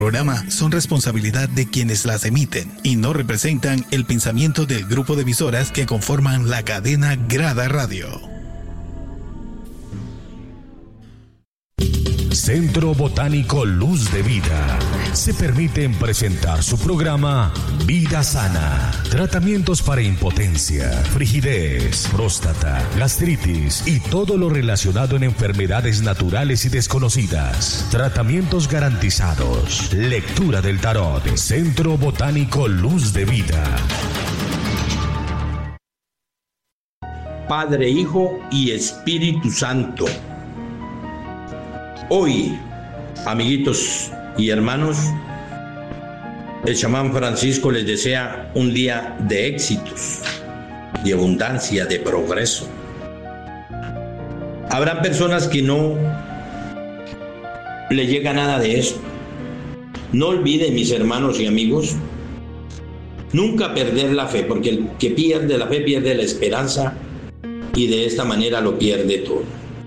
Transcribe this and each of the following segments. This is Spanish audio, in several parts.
Programa son responsabilidad de quienes las emiten y no representan el pensamiento del grupo de emisoras que conforman la cadena Grada Radio. Centro Botánico Luz de Vida. Se permiten presentar su programa Vida Sana. Tratamientos para impotencia, frigidez, próstata, gastritis y todo lo relacionado en enfermedades naturales y desconocidas. Tratamientos garantizados. Lectura del tarot. Centro Botánico Luz de Vida. Padre, Hijo y Espíritu Santo. Hoy, amiguitos y hermanos, el chamán Francisco les desea un día de éxitos, de abundancia, de progreso. Habrán personas que no le llega nada de eso. No olviden, mis hermanos y amigos, nunca perder la fe, porque el que pierde la fe pierde la esperanza y de esta manera lo pierde todo.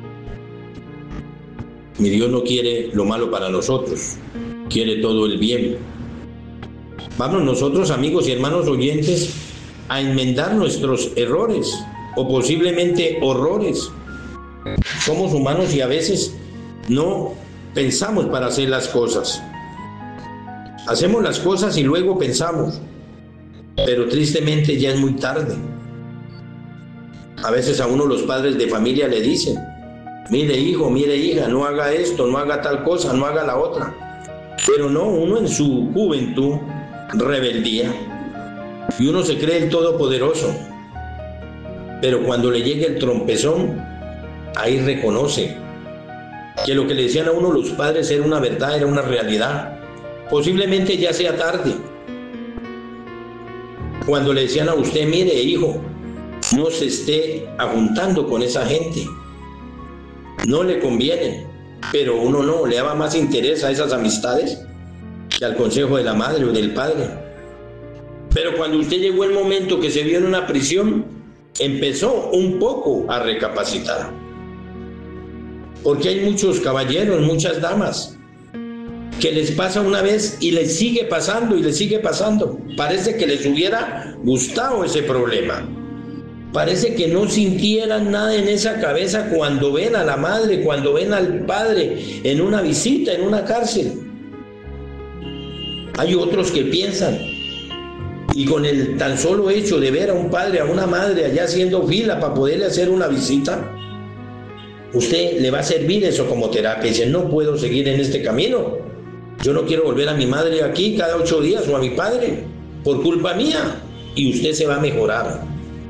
Mi Dios no quiere lo malo para nosotros, quiere todo el bien. Vamos nosotros, amigos y hermanos oyentes, a enmendar nuestros errores o posiblemente horrores. Somos humanos y a veces no pensamos para hacer las cosas. Hacemos las cosas y luego pensamos, pero tristemente ya es muy tarde. A veces a uno los padres de familia le dicen: mire hijo, mire hija, no haga esto, no haga tal cosa, no haga la otra. Pero no, uno en su juventud, rebeldía, y uno se cree el todopoderoso. Pero cuando le llega el trompezón, ahí reconoce que lo que le decían a uno los padres era una verdad, era una realidad. Posiblemente ya sea tarde. Cuando le decían a usted: mire hijo, no se esté juntando con esa gente, no le conviene. Pero uno no, le daba más interés a esas amistades que al consejo de la madre o del padre. Pero cuando usted llegó el momento que se vio en una prisión, empezó un poco a recapacitar. Porque hay muchos caballeros, muchas damas, que les pasa una vez y les sigue pasando y les sigue pasando. Parece que les hubiera gustado ese problema. Parece que no sintieran nada en esa cabeza cuando ven a la madre, cuando ven al padre en una visita, en una cárcel. Hay otros que piensan, y con el tan solo hecho de ver a un padre, a una madre allá haciendo fila para poderle hacer una visita, usted le va a servir eso como terapia. Dice: no puedo seguir en este camino. Yo no quiero volver a mi madre aquí cada 8 días o a mi padre por culpa mía. Y usted se va a mejorar.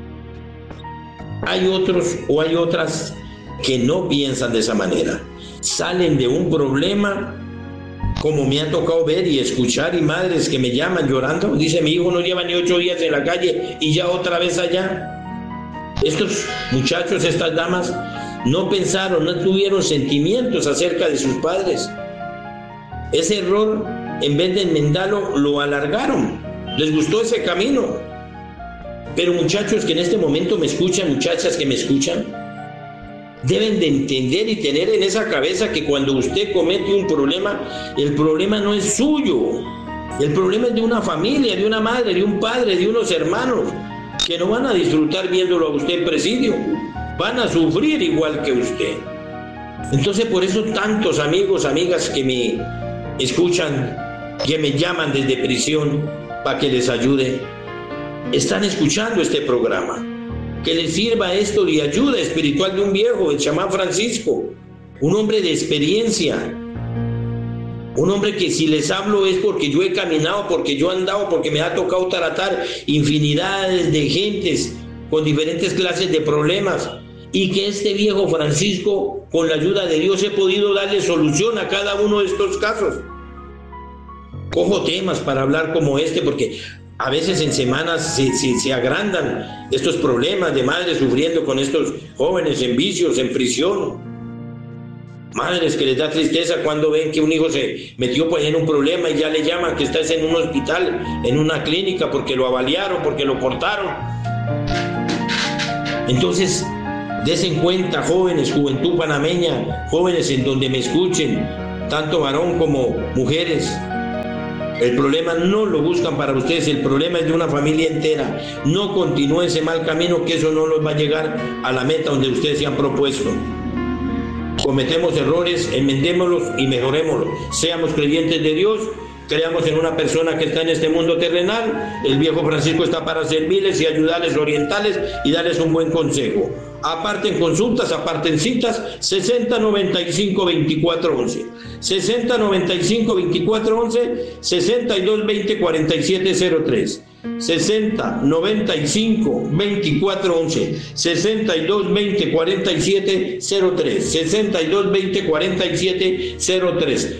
Hay otros o hay otras que no piensan de esa manera. Salen de un problema, como me ha tocado ver y escuchar, y madres que me llaman llorando. Dice: mi hijo no lleva ni 8 días en la calle y ya otra vez allá. Estos muchachos, estas damas, no pensaron, no tuvieron sentimientos acerca de sus padres. Ese error, en vez de enmendarlo, lo alargaron. Les gustó ese camino. Pero muchachos que en este momento me escuchan, muchachas que me escuchan, deben de entender y tener en esa cabeza que cuando usted comete un problema, el problema no es suyo. El problema es de una familia, de una madre, de un padre, de unos hermanos, que no van a disfrutar viéndolo a usted en presidio. Van a sufrir igual que usted. Entonces, por eso tantos amigos, amigas que me escuchan, que me llaman desde prisión para que les ayude, están escuchando este programa. Que les sirva esto de ayuda espiritual de un viejo, el chamán Francisco, un hombre de experiencia, un hombre que si les hablo es porque yo he caminado, porque yo he andado, porque me ha tocado tratar infinidades de gentes con diferentes clases de problemas, y que este viejo Francisco, con la ayuda de Dios, he podido darle solución a cada uno de estos casos. Cojo temas para hablar como este porque a veces en semanas se agrandan estos problemas de madres sufriendo con estos jóvenes en vicios, en prisión. Madres que les da tristeza cuando ven que un hijo se metió pues en un problema y ya le llaman que está en un hospital, en una clínica, porque lo avaliaron, porque lo cortaron. Entonces, desen cuenta, jóvenes, juventud panameña, jóvenes en donde me escuchen, tanto varón como mujeres, El problema no lo buscan para ustedes, el problema es de una familia entera. No continúen ese mal camino, que eso no los va a llegar a la meta donde ustedes se han propuesto. Cometemos errores, enmendémoslos y mejorémoslos. Seamos creyentes de Dios, creamos en una persona que está en este mundo terrenal. El viejo Francisco está para servirles y ayudarles, orientarles y darles un buen consejo. Aparten consultas, aparten citas, 6095-2411, 6095-2411, 6220-4703, 6095-2411, 6220-4703, 6220-4703.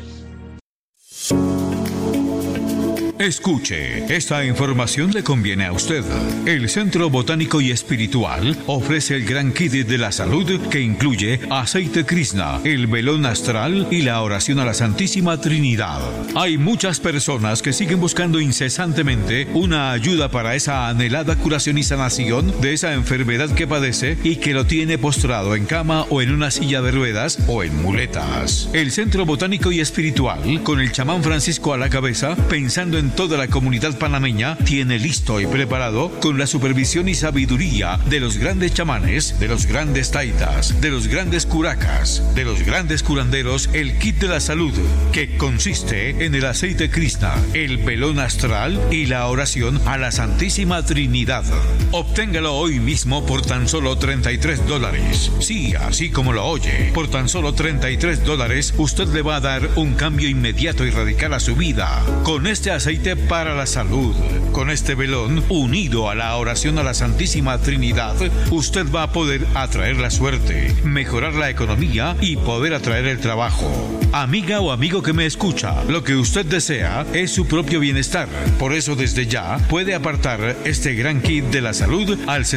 Escuche, esta información le conviene a usted. El Centro Botánico y Espiritual ofrece el gran kit de la salud que incluye aceite Krishna, el velón astral y la oración a la Santísima Trinidad. Hay muchas personas que siguen buscando incesantemente una ayuda para esa anhelada curación y sanación de esa enfermedad que padece y que lo tiene postrado en cama o en una silla de ruedas o en muletas. El Centro Botánico y Espiritual, con el chamán Francisco a la cabeza, pensando en toda la comunidad panameña, tiene listo y preparado, con la supervisión y sabiduría de los grandes chamanes, de los grandes taitas, de los grandes curacas, de los grandes curanderos, el kit de la salud, que consiste en el aceite Krishna, el velón astral y la oración a la Santísima Trinidad. Obténgalo hoy mismo por tan solo $33. Sí, así como lo oye, por tan solo $33 usted le va a dar un cambio inmediato y radical a su vida. Con este aceite para la salud, con este velón unido a la oración a la Santísima Trinidad, usted va a poder atraer la suerte, mejorar la economía y poder atraer el trabajo. Amiga o amigo que me escucha, lo que usted desea es su propio bienestar. Por eso desde ya puede apartar este gran kit de la salud al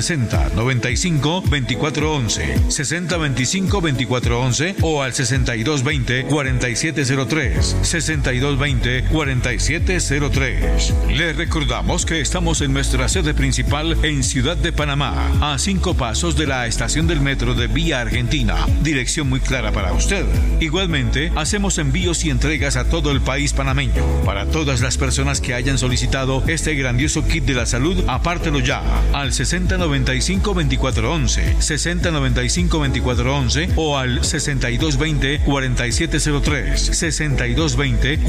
6095-2411, 6025-2411 o al 6220-4703, 6220-4703. Le recordamos que estamos en nuestra sede principal en Ciudad de Panamá, a 5 pasos de la estación del metro de Vía Argentina. Dirección muy clara para usted. Igualmente, hacemos envíos y entregas a todo el país panameño. Para todas las personas que hayan solicitado este grandioso kit de la salud, apártelo ya al 6095-2411, 6095-2411 o al 6220-4703,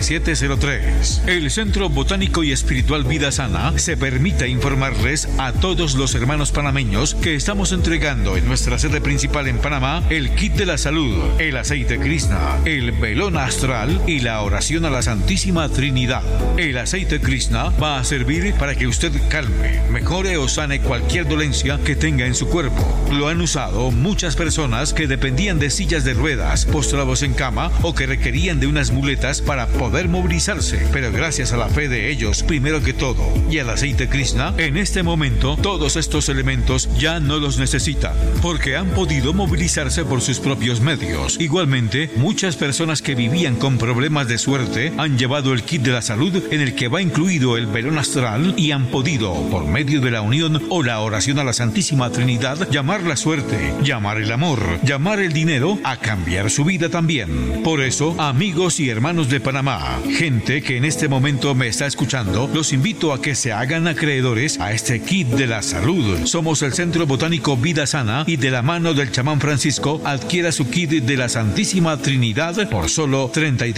6220-4703. El Centro Botánico y Espiritual Vida Sana se permite informarles a todos los hermanos panameños que estamos entregando en nuestra sede principal en Panamá el kit de la salud, el aceite Krishna, el velón astral y la oración a la Santísima Trinidad. El aceite Krishna va a servir para que usted calme, mejore o sane cualquier dolencia que tenga en su cuerpo. Lo han usado muchas personas que dependían de sillas de ruedas, postrados en cama o que requerían de unas muletas para poder movilizarse, pero gracias a la fe de ellos, primero que todo, y al aceite Krishna, en este momento todos estos elementos ya no los necesitan, porque han podido movilizarse por sus propios medios. Igualmente, muchas personas que vivían con problemas de suerte han llevado el kit de la salud en el que va incluido el velón astral y han podido, por medio de la unión o la oración a la Santísima Trinidad, llamar la suerte, llamar el amor, llamar el dinero a cambiar su vida también. Por eso, amigos y hermanos de Panamá, gente que en este momento me está escuchando, los invito a que se hagan acreedores a este kit de la salud. Somos el Centro Botánico Vida Sana y de la mano del chamán Francisco adquiera su kit de la Santísima Trinidad por solo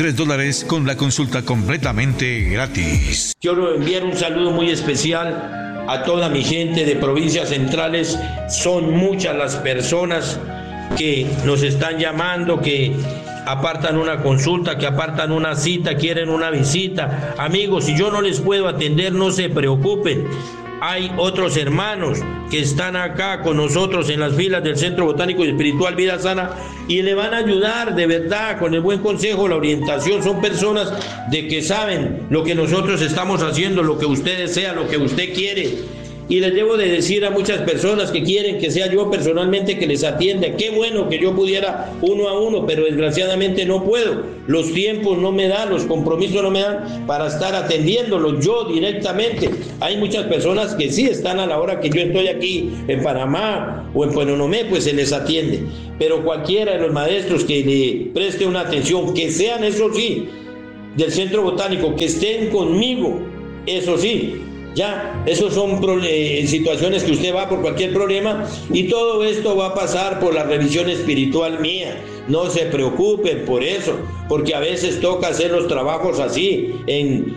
$33 con la consulta completamente gratis. Quiero enviar un saludo muy especial a toda mi gente de provincias centrales. Son muchas las personas que nos están llamando, que apartan una consulta, que apartan una cita, quieren una visita. Amigos, si yo no les puedo atender, no se preocupen. Hay otros hermanos que están acá con nosotros en las filas del Centro Botánico y Espiritual Vida Sana y le van a ayudar de verdad con el buen consejo, la orientación. Son personas de que saben lo que nosotros estamos haciendo, lo que usted desea, lo que usted quiere. Y les debo de decir a muchas personas que quieren que sea yo personalmente que les atienda. Qué bueno que yo pudiera uno a uno, pero desgraciadamente no puedo. Los tiempos no me dan, los compromisos no me dan para estar atendiéndolos yo directamente. Hay muchas personas que sí están a la hora que yo estoy aquí en Panamá o en Penonomé, pues se les atiende. Pero cualquiera de los maestros que le preste una atención, que sean, eso sí, del Centro Botánico que estén conmigo, eso sí, ya, esos son situaciones que usted va por cualquier problema y todo esto va a pasar por la revisión espiritual mía. No se preocupen por eso, porque a veces toca hacer los trabajos así, en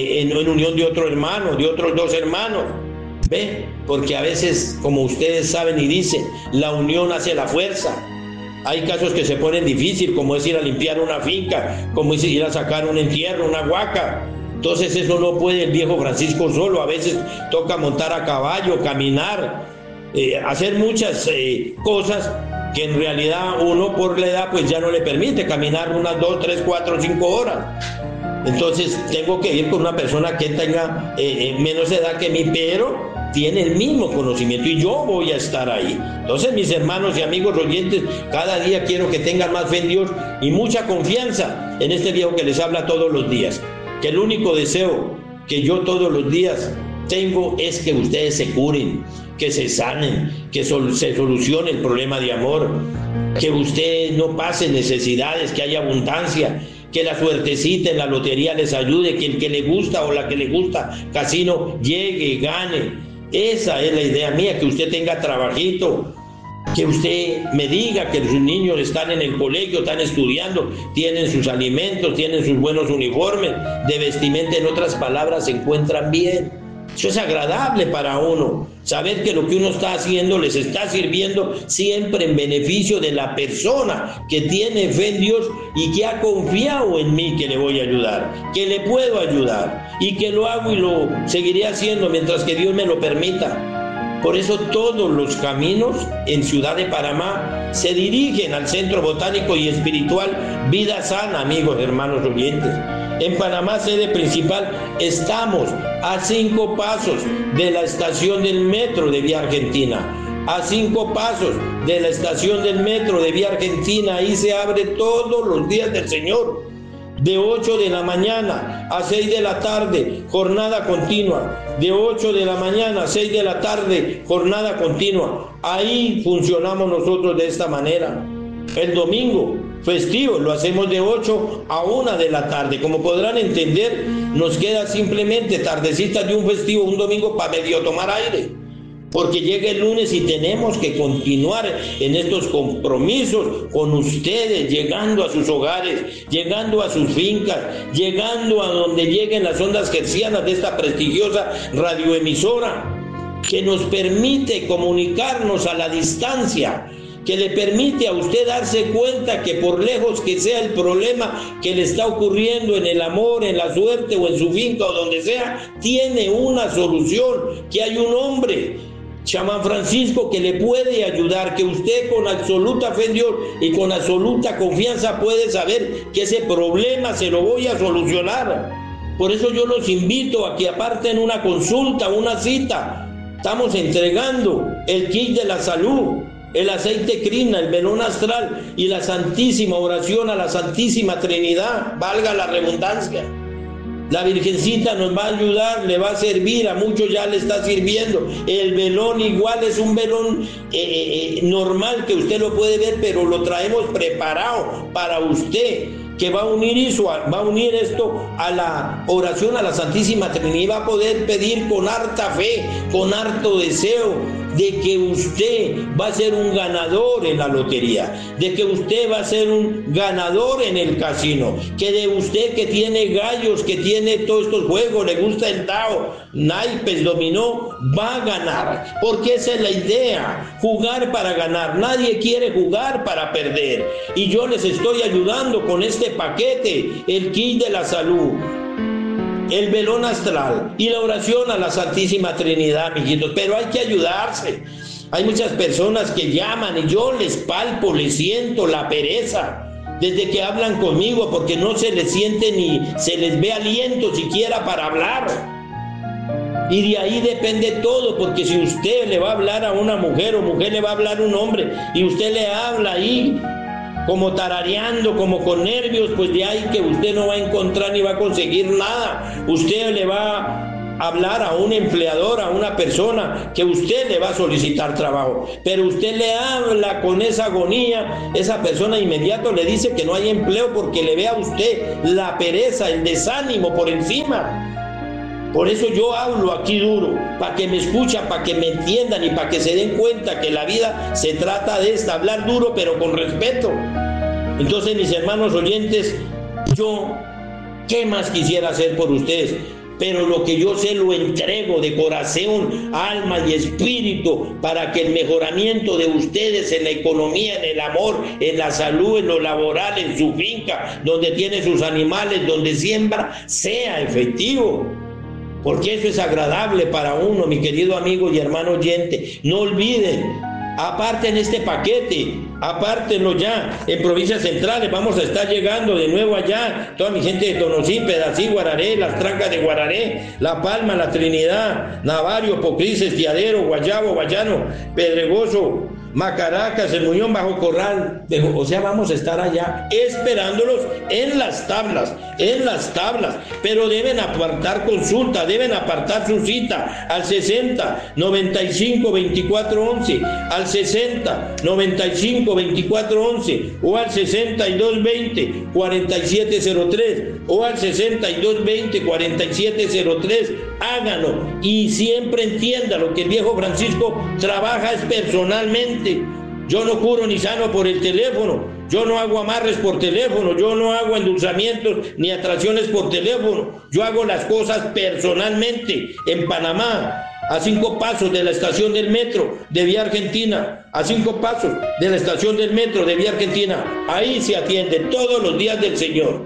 unión de otro hermano, de otros dos hermanos. ¿Ve? Porque a veces, como ustedes saben y dicen, la unión hace la fuerza. Hay casos que se ponen difícil, como es ir a limpiar una finca, como es ir a sacar un entierro, una huaca. Entonces eso no puede el viejo Francisco solo, a veces toca montar a caballo, caminar, hacer muchas cosas que en realidad uno por la edad pues ya no le permite caminar unas 2, 3, 4, 5 horas. Entonces tengo que ir con una persona que tenga menos edad que mí, pero tiene el mismo conocimiento y yo voy a estar ahí. Entonces, mis hermanos y amigos oyentes, cada día quiero que tengan más fe en Dios y mucha confianza en este viejo que les habla todos los días. Que el único deseo que yo todos los días tengo es que ustedes se curen, que se sanen, que se solucione el problema de amor, que usted no pase necesidades, que haya abundancia, que la suertecita en la lotería les ayude, que el que le gusta o la que le gusta casino llegue, gane. Esa es la idea mía, que usted tenga trabajito, que usted me diga que sus niños están en el colegio, están estudiando, tienen sus alimentos, tienen sus buenos uniformes de vestimenta, en otras palabras, se encuentran bien. Eso es agradable para uno, saber que lo que uno está haciendo les está sirviendo siempre en beneficio de la persona que tiene fe en Dios y que ha confiado en mí que le voy a ayudar, que le puedo ayudar y que lo hago y lo seguiré haciendo mientras que Dios me lo permita. Por eso todos los caminos en Ciudad de Panamá se dirigen al Centro Botánico y Espiritual Vida Sana, amigos, hermanos oyentes. En Panamá, sede principal, estamos a 5 pasos de la estación del metro de Vía Argentina. A 5 pasos de la estación del metro de Vía Argentina, ahí se abre todos los días del Señor. De 8 de la mañana a 6 de la tarde, jornada continua. De 8 de la mañana a 6 de la tarde, jornada continua. Ahí funcionamos nosotros de esta manera. El domingo festivo lo hacemos de 8 a 1 de la tarde. Como podrán entender, nos queda simplemente tardecitas de un festivo, un domingo, para medio tomar aire, porque llega el lunes y tenemos que continuar en estos compromisos con ustedes, llegando a sus hogares, llegando a sus fincas, llegando a donde lleguen las ondas hercianas de esta prestigiosa radioemisora, que nos permite comunicarnos a la distancia, que le permite a usted darse cuenta que por lejos que sea el problema que le está ocurriendo en el amor, en la suerte o en su finca o donde sea, tiene una solución, que hay un hombre, Chamán Francisco, que le puede ayudar, que usted con absoluta fe en Dios y con absoluta confianza puede saber que ese problema se lo voy a solucionar. Por eso yo los invito a que aparten una consulta, una cita. Estamos entregando el kit de la salud, el aceite crina, el velón astral y la santísima oración a la Santísima Trinidad, valga la redundancia. La Virgencita nos va a ayudar, le va a servir, a muchos ya le está sirviendo. El velón igual es un velón normal que usted lo puede ver, pero lo traemos preparado para usted, que va a unir esto a la oración a la Santísima Trinidad y va a poder pedir con harta fe, con harto deseo, de que usted va a ser un ganador en la lotería, de que usted va a ser un ganador en el casino, que de usted que tiene gallos, que tiene todos estos juegos, le gusta el tao, naipes, dominó, va a ganar, porque esa es la idea, jugar para ganar. Nadie quiere jugar para perder, y yo les estoy ayudando con este paquete, el kit de la salud, el velón astral y la oración a la Santísima Trinidad, amiguitos. Pero hay que ayudarse. Hay muchas personas que llaman y yo les palpo, les siento la pereza desde que hablan conmigo, porque no se les siente ni se les ve aliento siquiera para hablar. Y de ahí depende todo, porque si usted le va a hablar a una mujer o mujer le va a hablar a un hombre y usted le habla ahí como tarareando, como con nervios, pues de ahí que usted no va a encontrar ni va a conseguir nada. Usted le va hablar a un empleador, a una persona que usted le va a solicitar trabajo, pero usted le habla con esa agonía, esa persona inmediato le dice que no hay empleo porque le ve a usted la pereza, el desánimo por encima. Por eso yo hablo aquí duro, para que me escuchen, para que me entiendan y para que se den cuenta que la vida se trata de hablar duro pero con respeto. Entonces, mis hermanos oyentes, yo, ¿qué más quisiera hacer por ustedes? Pero lo que yo sé lo entrego de corazón, alma y espíritu para que el mejoramiento de ustedes en la economía, en el amor, en la salud, en lo laboral, en su finca, donde tiene sus animales, donde siembra, sea efectivo. Porque eso es agradable para uno, mi querido amigo y hermano oyente. No olviden, aparten este paquete, apártenlo ya. En provincias centrales vamos a estar llegando de nuevo allá. Toda mi gente de Tonosí, Pedací, Guararé, Las Trancas de Guararé, La Palma, La Trinidad, Navario, Pocrices, Tiadero, Guayabo, Guayano, Pedregoso, Macaracas, El Muñón, Bajo Corral. O sea, vamos a estar allá esperándolos en las tablas, pero deben apartar consulta, deben apartar su cita al 60 95 24 11, al 60 95 24 11 o al 62 20 47 03 o al 62 20 47 03. Háganlo y siempre entienda lo que el viejo Francisco trabaja es personalmente. Yo no curo ni sano por el teléfono, yo no hago amarres por teléfono, yo no hago endulzamientos ni atracciones por teléfono, yo hago las cosas personalmente en Panamá, a 5 pasos de la estación del metro de Vía Argentina, a 5 pasos de la estación del metro de Vía Argentina. Ahí se atiende todos los días del Señor,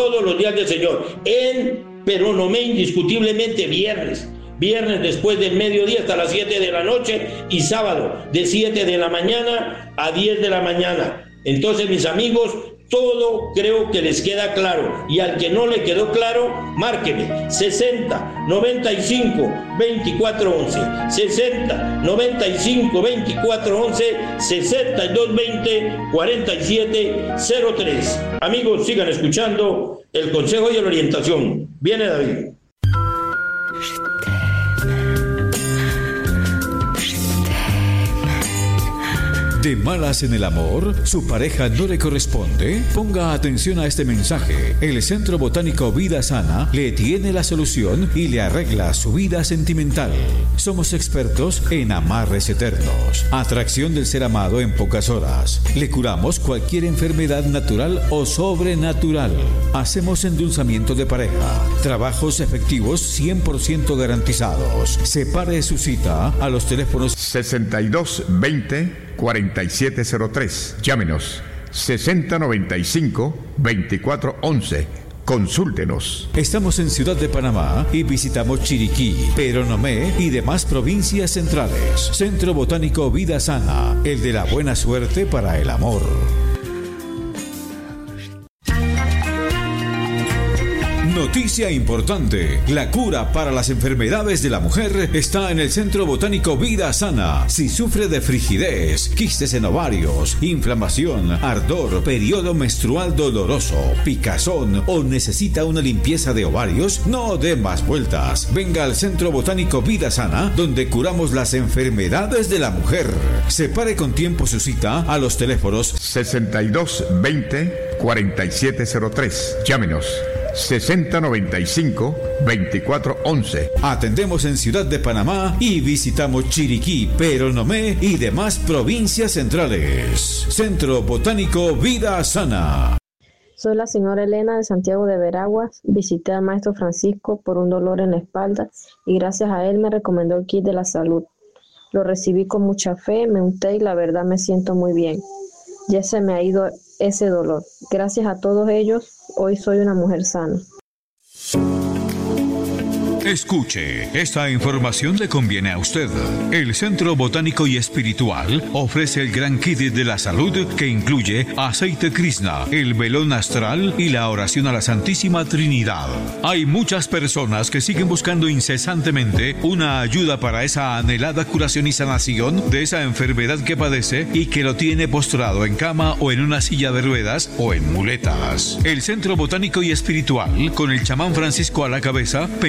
en Peronomé, indiscutiblemente viernes después del mediodía hasta las 7 de la noche y sábado de 7 de la mañana a 10 de la mañana. Entonces, mis amigos, todo creo que les queda claro, y al que no le quedó claro, márqueme 60 95 24 11, 60 95 24 11, 62 20 47 03. Amigos, sigan escuchando el consejo y la orientación. Viene David. ¿De malas en el amor? ¿Su pareja no le corresponde? Ponga atención a este mensaje. El Centro Botánico Vida Sana le tiene la solución y le arregla su vida sentimental. Somos expertos en amarres eternos, atracción del ser amado en pocas horas. Le curamos cualquier enfermedad natural o sobrenatural. Hacemos endulzamiento de pareja. Trabajos efectivos 100% garantizados. Separe su cita a los teléfonos 62 20 4703. Llámenos 6095 2411. Consúltenos. Estamos en Ciudad de Panamá y visitamos Chiriquí, Peronomé y demás provincias centrales. Centro Botánico Vida Sana, el de la buena suerte para el amor. Noticia importante: la cura para las enfermedades de la mujer está en el Centro Botánico Vida Sana. Si sufre de frigidez, quistes en ovarios, inflamación, ardor, periodo menstrual doloroso, picazón o necesita una limpieza de ovarios, no dé más vueltas. Venga al Centro Botánico Vida Sana, donde curamos las enfermedades de la mujer. Separe con tiempo su cita a los teléfonos 62 20 4703. Llámenos 6095 2411. Atendemos en Ciudad de Panamá y visitamos Chiriquí, Peronomé y demás provincias centrales. Centro Botánico Vida Sana. Soy la señora Elena de Santiago de Veraguas. Visité al maestro Francisco por un dolor en la espalda y gracias a él me recomendó el kit de la salud. Lo recibí con mucha fe, me unté y la verdad me siento muy bien. Ya se me ha ido ese dolor. Gracias a todos ellos, hoy soy una mujer sana. Escuche, esta información le conviene a usted. El Centro Botánico y Espiritual ofrece el gran kit de la salud que incluye aceite Krishna, el velón astral y la oración a la Santísima Trinidad. Hay muchas personas que siguen buscando incesantemente una ayuda para esa anhelada curación y sanación de esa enfermedad que padece y que lo tiene postrado en cama o en una silla de ruedas o en muletas. El Centro Botánico y Espiritual, con el chamán Francisco a la cabeza, pensando en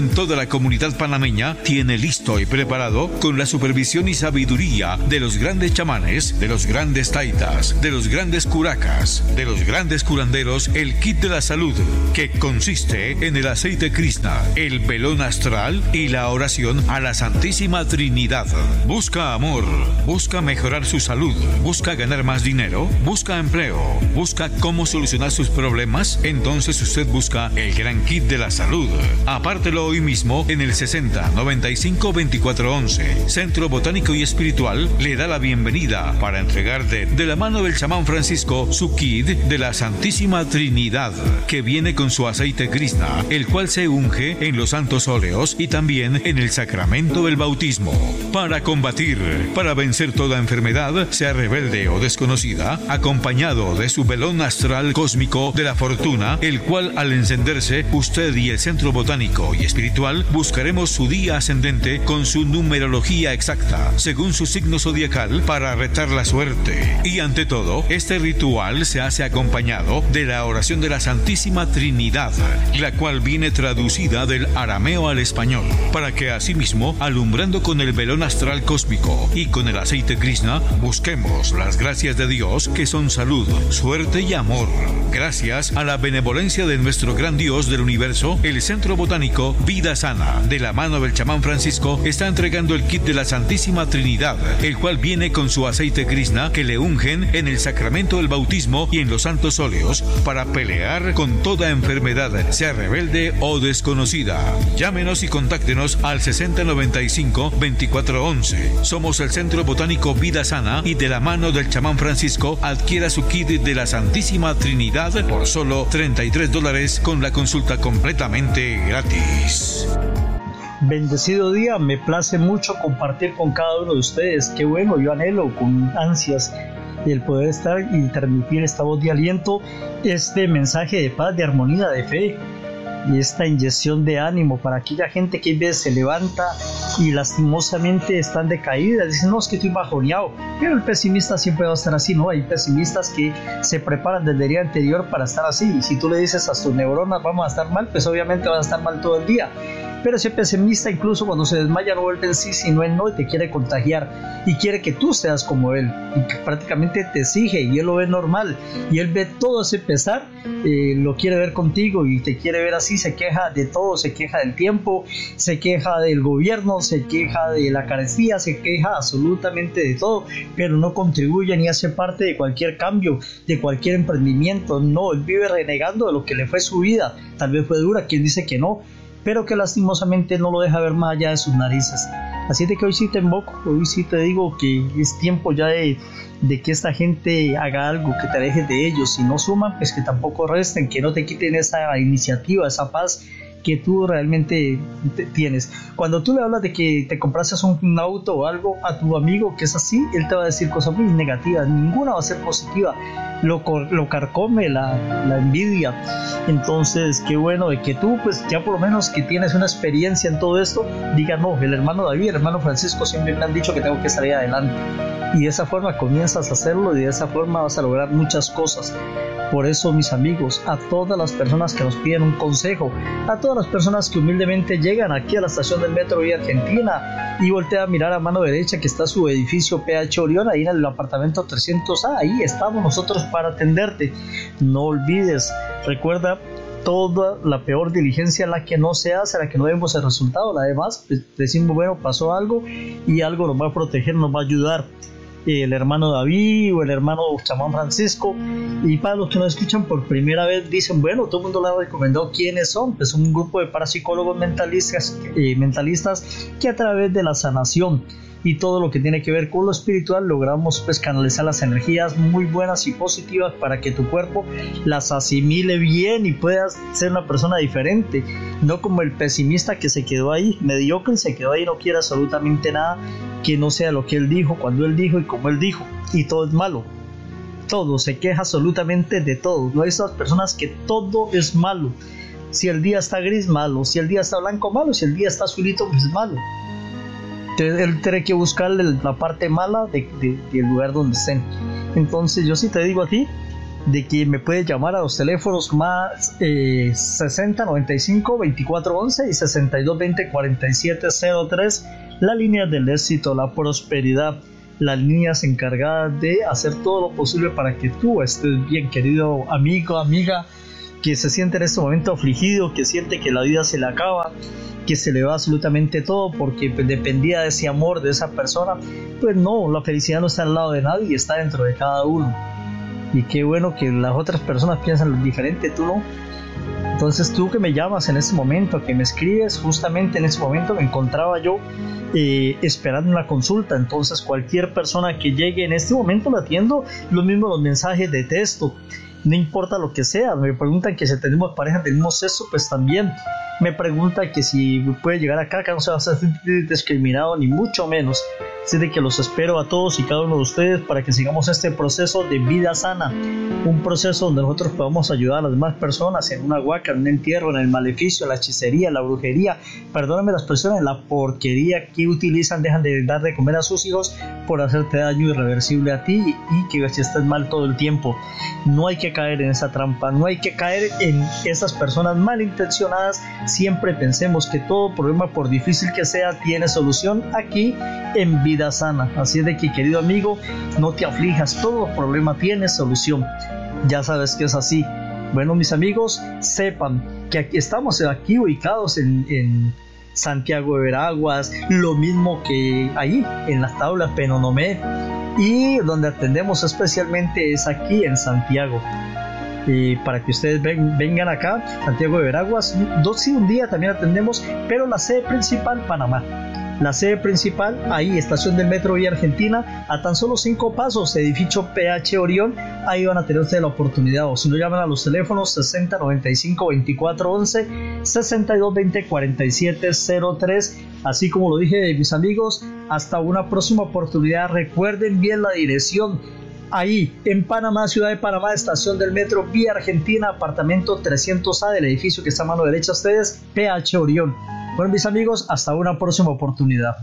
en toda la comunidad panameña, tiene listo y preparado, con la supervisión y sabiduría de los grandes chamanes, de los grandes taitas, de los grandes curacas, de los grandes curanderos, el kit de la salud, que consiste en el aceite Krishna, el velón astral y la oración a la Santísima Trinidad. Busca amor, busca mejorar su salud, busca ganar más dinero, busca empleo, busca cómo solucionar sus problemas. Entonces usted busca el gran kit de la salud. Apártelo hoy mismo en el 60 95 24 11. Centro Botánico y Espiritual le da la bienvenida para entregarte de la mano del chamán Francisco su kit de la Santísima Trinidad, que viene con su aceite Krishna, el cual se unge en los santos óleos y también en el sacramento del bautismo. Para combatir, para vencer toda enfermedad, sea rebelde o desconocida, acompañado de su velón astral cósmico de la fortuna, el cual al encenderse, usted y el Centro Botánico y Espiritual buscaremos su día ascendente con su numerología exacta, según su signo zodiacal, para retar la suerte. Y ante todo, este ritual se hace acompañado de la oración de la Santísima Trinidad, la cual viene traducida del arameo al español, para que asimismo, alumbrando con el velón astral cósmico y con el aceite Krishna, busquemos las gracias de Dios, que son salud, suerte y amor. Gracias a la benevolencia de nuestro gran Dios del universo, el Centro Botánico Vida Sana, de la mano del chamán Francisco, está entregando el kit de la Santísima Trinidad, el cual viene con su aceite Krishna, que le ungen en el sacramento del bautismo y en los santos óleos, para pelear con toda enfermedad, sea rebelde o desconocida. Llámenos y contáctenos al 60 95 24 11. Somos el Centro Botánico Vida Sana, y de la mano del chamán Francisco adquiera su kit de la Santísima Trinidad por solo $33 con la consulta completamente gratis. Bendecido día, me place mucho compartir con cada uno de ustedes. Qué bueno, yo anhelo con ansias el poder estar y transmitir esta voz de aliento, este mensaje de paz, de armonía, de fe, y esta inyección de ánimo para aquella gente que a veces se levanta y lastimosamente están decaídas, dicen no, es que estoy bajoneado, pero el pesimista siempre va a estar así, ¿no? Hay pesimistas que se preparan desde el día anterior para estar así, y si tú le dices a tus neuronas vamos a estar mal, pues obviamente vas a estar mal todo el día. Pero ese pesimista, incluso cuando se desmaya, no vuelve en sí, sino él no, y te quiere contagiar y quiere que tú seas como él, y que prácticamente te exige, y él lo ve normal, y él ve todo ese pesar, lo quiere ver contigo y te quiere ver así. Se queja de todo, se queja del tiempo, se queja del gobierno, se queja de la carestía, se queja absolutamente de todo, pero no contribuye ni hace parte de cualquier cambio, de cualquier emprendimiento. No, él vive renegando de lo que le fue su vida. Tal vez fue dura, quien dice que no, pero que lastimosamente no lo deja ver más allá de sus narices. Así de que hoy sí te invoco, hoy sí te digo que es tiempo ya de que esta gente haga algo, que te alejes de ellos. Si no suman, pues que tampoco resten, que no te quiten esa iniciativa, esa paz que tú realmente tienes. Cuando tú le hablas de que te compraste un auto o algo a tu amigo que es así, él te va a decir cosas muy negativas, ninguna va a ser positiva, lo carcome la envidia. Entonces qué bueno de que tú, pues ya por lo menos que tienes una experiencia en todo esto, diga no, el hermano David, el hermano Francisco siempre me han dicho que tengo que salir adelante, y de esa forma comienzas a hacerlo, y de esa forma vas a lograr muchas cosas. Por eso, mis amigos, a todas las personas que nos piden un consejo, a todas las personas que humildemente llegan aquí a la estación del Metro Vía Argentina y voltean a mirar a mano derecha que está su edificio PH Orión, ahí en el apartamento 300A, ahí estamos nosotros para atenderte. No olvides, recuerda, toda la peor diligencia, la que no se hace, la que no vemos el resultado, la demás, pues decimos, bueno, pasó algo y algo nos va a proteger, nos va a ayudar. El hermano David o el hermano chamán Francisco. Y para los que nos escuchan por primera vez, dicen, bueno, todo el mundo le ha recomendado quiénes son. Pues un grupo de parapsicólogos mentalistas que a través de la sanación y todo lo que tiene que ver con lo espiritual logramos pues canalizar las energías muy buenas y positivas para que tu cuerpo las asimile bien y puedas ser una persona diferente, no como el pesimista que se quedó ahí mediocre, se quedó ahí, no quiere absolutamente nada que no sea lo que él dijo, cuando él dijo y como él dijo, y todo es malo, todo, se queja absolutamente de todo. No hay esas personas que todo es malo, si el día está gris, malo, si el día está blanco, malo, si el día está azulito, pues malo. Él tiene que buscarle la parte mala del lugar donde estén. Entonces yo sí te digo a ti de que me puede llamar a los teléfonos más 6095-2411 y 6220-4703, la línea del éxito, la prosperidad, las líneas encargadas de hacer todo lo posible para que tú estés bien, querido amigo, amiga, que se siente en este momento afligido, que siente que la vida se le acaba, que se le va absolutamente todo porque dependía de ese amor, de esa persona. Pues no, la felicidad no está al lado de nadie, está dentro de cada uno. Y qué bueno que las otras personas piensan diferente, tú no. Entonces tú que me llamas en este momento, que me escribes, justamente en ese momento me encontraba yo esperando una consulta. Entonces cualquier persona que llegue en este momento la atiendo. Lo mismo los mensajes de texto, no importa lo que sea. Me preguntan que si tenemos parejas del mismo sexo, pues también. Me pregunta que si puede llegar acá, que no se va a sentir discriminado ni mucho menos. Así de que los espero a todos y cada uno de ustedes para que sigamos este proceso de vida sana, un proceso donde nosotros podamos ayudar a las demás personas en una huaca, en un entierro, en el maleficio, en la hechicería, en la brujería. Perdóname las personas, en la porquería que utilizan, dejan de dar de comer a sus hijos por hacerte daño irreversible a ti y que si estás mal todo el tiempo. No hay que caer en esa trampa, no hay que caer en esas personas malintencionadas. Siempre pensemos que todo problema, por difícil que sea, tiene solución aquí en Vida Sana. Así de que, querido amigo, no te aflijas, todo problema tiene solución. Ya sabes que es así. Bueno, mis amigos, sepan que aquí estamos ubicados en Santiago de Veraguas, lo mismo que allí en las tablas Penonomé, y donde atendemos especialmente es aquí en Santiago. Para que ustedes vengan acá, Santiago de Veraguas, un día también atendemos, pero la sede principal, Panamá. La sede principal, ahí, estación del Metro Vía Argentina, a tan solo 5 pasos, edificio PH Orión. Ahí van a tener ustedes la oportunidad, o si no, llaman a los teléfonos 6095-2411, 6220-4703. Así como lo dije, mis amigos, hasta una próxima oportunidad. Recuerden bien la dirección. Ahí, en Panamá, ciudad de Panamá, estación del Metro Vía Argentina, apartamento 300A del edificio que está a mano derecha a ustedes, PH Orión. Bueno, mis amigos, hasta una próxima oportunidad.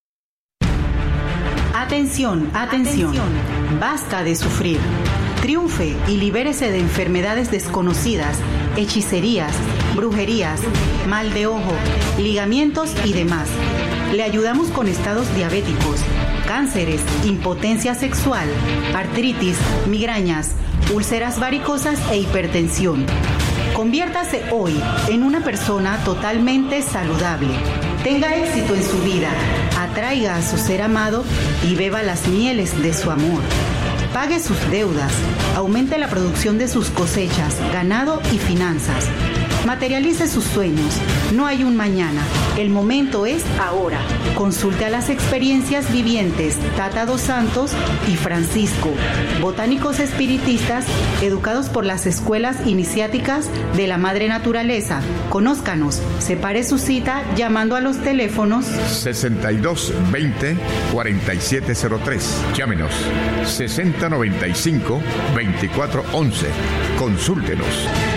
Atención, atención. Basta de sufrir. Triunfe y libérese de enfermedades desconocidas, hechicerías, brujerías, mal de ojo, ligamientos y demás. Le ayudamos con estados diabéticos, cánceres, impotencia sexual, artritis, migrañas, úlceras varicosas e hipertensión. Conviértase hoy en una persona totalmente saludable. Tenga éxito en su vida, atraiga a su ser amado y beba las mieles de su amor. Pague sus deudas, aumente la producción de sus cosechas, ganado y finanzas. Materialice sus sueños. No hay un mañana. El momento es ahora. Consulte a las experiencias vivientes Tata dos Santos y Francisco, botánicos espiritistas educados por las escuelas iniciáticas de la Madre Naturaleza. Conózcanos. Separe su cita llamando a los teléfonos 6220-4703. Llámenos 6095-2411. Consúltenos.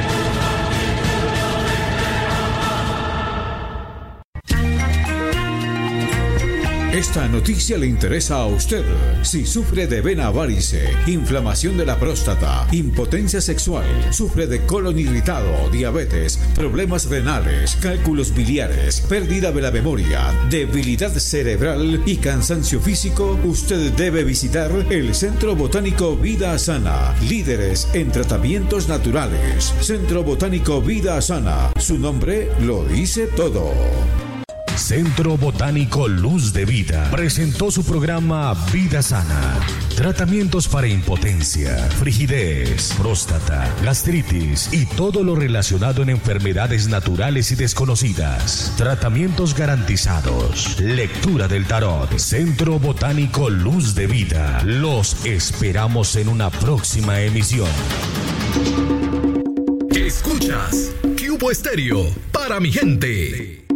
Esta noticia le interesa a usted. Si sufre de vena varice, inflamación de la próstata, impotencia sexual, sufre de colon irritado, diabetes, problemas renales, cálculos biliares, pérdida de la memoria, debilidad cerebral y cansancio físico, usted debe visitar el Centro Botánico Vida Sana, líderes en tratamientos naturales. Centro Botánico Vida Sana, su nombre lo dice todo. Centro Botánico Luz de Vida presentó su programa Vida Sana. Tratamientos para impotencia, frigidez, próstata, gastritis y todo lo relacionado en enfermedades naturales y desconocidas. Tratamientos garantizados. Lectura del tarot. Centro Botánico Luz de Vida. Los esperamos en una próxima emisión. Escuchas Cubo Estéreo para mi gente.